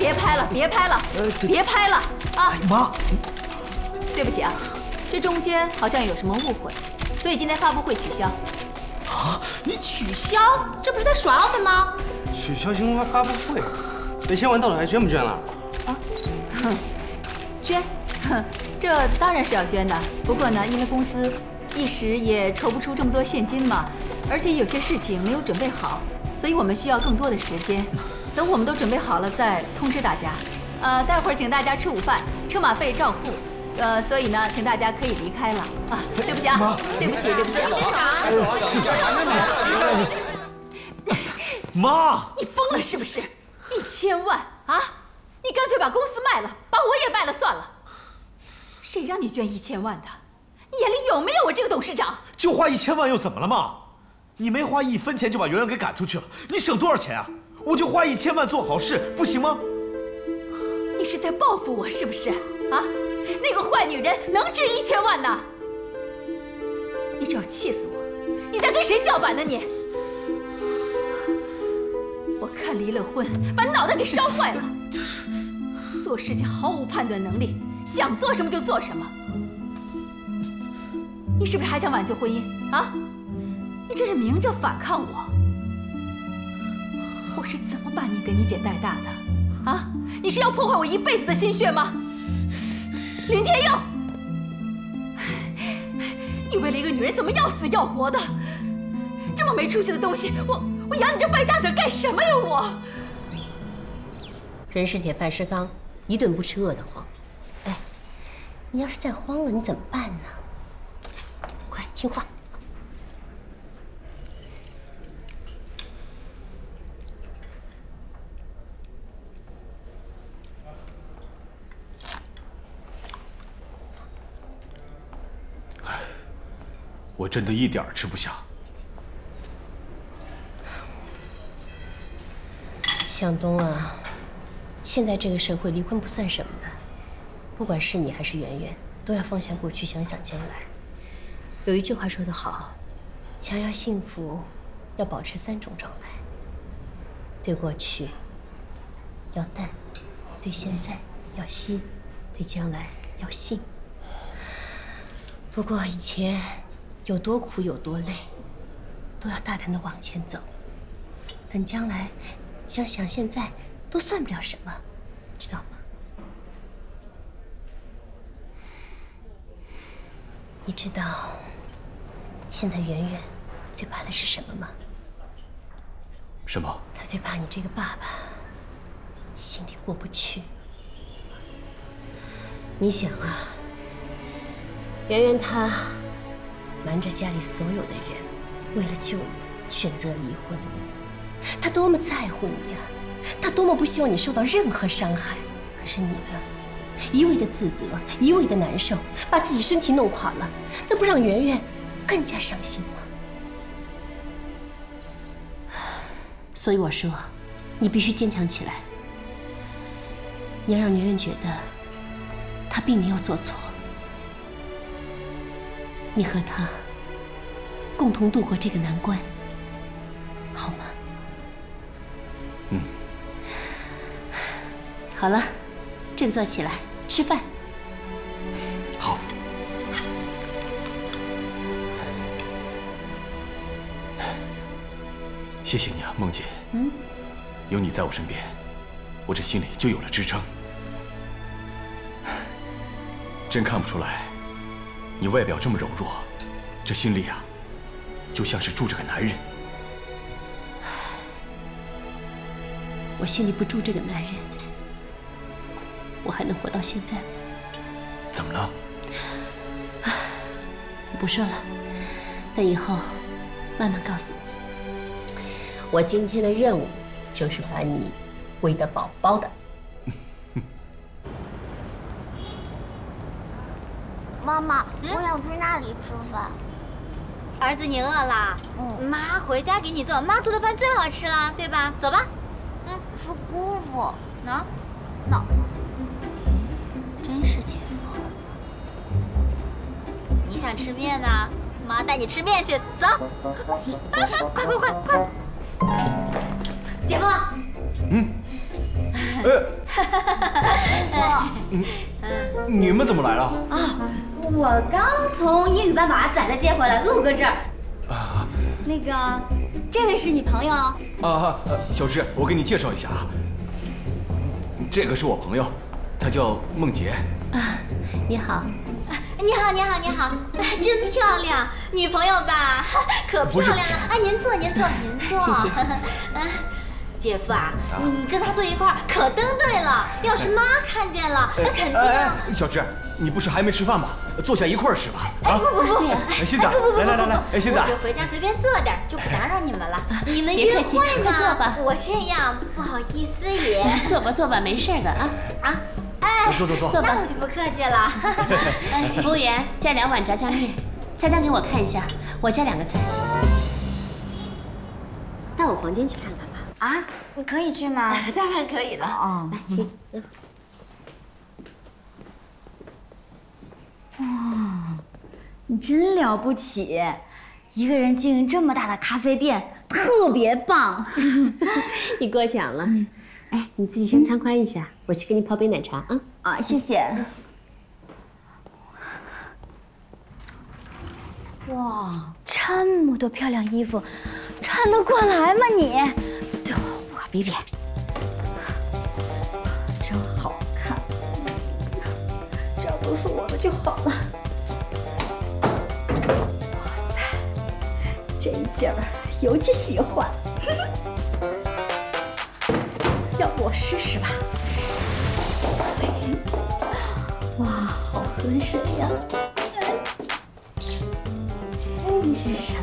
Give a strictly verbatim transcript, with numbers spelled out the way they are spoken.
别拍了，别拍了，别拍了啊！ 妈， 对不起啊，这中间好像有什么误会，所以今天发布会取消。 啊，你取消？这不是在耍我们吗？ 取消新闻发布会，那千万到底还捐不捐了？ 啊，哼，捐，哼，这当然是要捐的。不过呢，因为公司一时也筹不出这么多现金嘛，而且有些事情没有准备好，所以我们需要更多的时间。等我们都准备好了再通知大家。呃，待会儿请大家吃午饭，车马费照付。呃，所以呢，请大家可以离开了啊。对不起啊，对不起，对不起。 妈， 你疯了是不是？一千万啊！你干脆把公司卖了，把我也卖了算了。谁让你捐一千万的？你眼里有没有我这个董事长？ 就花一千万又怎么了嘛？你没花一分钱就把圆圆给赶出去了，你省多少钱啊？我就花一千万做好事，不行吗？ 你是在报复我是不是？啊，那个坏女人能值一千万呢？你只要气死我，你在跟谁叫板呢你？我看离了婚，把脑袋给烧坏了，做事情毫无判断能力，想做什么就做什么。你是不是还想挽救婚姻啊？你这是明着反抗我！我是怎么把你跟你姐带大的？啊，你是要破坏我一辈子的心血吗？林天佑，你为了一个女人怎么要死要活的？这么没出息的东西，我我养你这败家子干什么呀我？ 人是铁，饭是钢，一顿不吃饿得慌。哎，你要是再慌了，你怎么办呢？快听话。 我真的一点儿吃不下。 向东啊，现在这个社会离婚不算什么的，不管是你还是圆圆，都要放下过去，想想将来。有一句话说得好，想要幸福，要保持三种状态：对过去要淡，对现在要惜，对将来要信。不过以前有多苦有多累，都要大胆地往前走。等将来想想现在，都算不了什么，知道吗？你知道现在圆圆最怕的是什么吗？ 什么？ 她最怕你这个爸爸心里过不去。你想啊，圆圆她瞒着家里所有的人，为了救你选择离婚。她多么在乎你呀！她多么不希望你受到任何伤害。可是你呢？一味的自责，一味的难受，把自己身体弄垮了，那不让圆圆更加伤心吗？所以我说，你必须坚强起来。你要让圆圆觉得，她并没有做错。你和她共同度过这个难关，好吗？ 嗯。 好了，振作起来，吃饭。 好。谢谢你啊，梦姐。 嗯。 有你在我身边，我这心里就有了支撑。真看不出来，你外表这么柔弱，这心里啊，就像是住着个男人。 我心里不住这个男人，我还能活到现在吗？ 怎么了？ 我不说了，等以后慢慢告诉你。我今天的任务就是把你喂得饱饱的。 妈妈，我想去那里吃饭。 儿子，你饿啦？ 嗯。 妈回家给你做，妈做的饭最好吃了，对吧？走吧。 嗯，是姑父。 喏， 喏。 真是姐夫。你想吃面呢？妈带你吃面去，走。快快快快！姐夫。 嗯。 你你们怎么来了？ 啊，我刚从英语班把仔仔接回来，路搁这儿。 啊， 那个，这位是你朋友？ 啊，小芝，我给你介绍一下啊，这个是我朋友，他叫孟洁。 啊，你好。 你好，你好，你好，真漂亮，女朋友吧？可漂亮了！哎，您坐，您坐，您坐。 谢谢。 嗯，姐夫啊，你跟他坐一块儿可登对了。要是妈看见了，那肯定。 哎，小芝，你不是还没吃饭吗？坐下一块儿吃吧。啊， 不不不， 哎，欣子，来来来来，哎，欣子， 我就回家随便坐点，就不打扰你们了。你们约会快坐吧。 我这样不好意思也。 坐吧坐吧，没事的啊啊。 哎， 坐坐坐， 坐吧。 那我就不客气了。 服务员，加两碗炸酱面，菜单给我看一下，我加两个菜。到我房间去看看吧。 啊，我可以去吗？ 当然可以了。哦，来，请。 哇，你真了不起，一个人经营这么大的咖啡店，特别棒。 你过奖了。哎，你自己先参观一下，我去给你泡杯奶茶啊。 啊，谢谢。哇，这么多漂亮衣服，穿得过来吗你？我比比，真好看，只要都是我的就好了。哇塞，这一件儿尤其喜欢。要不我试试吧？哇，好合身呀！这是什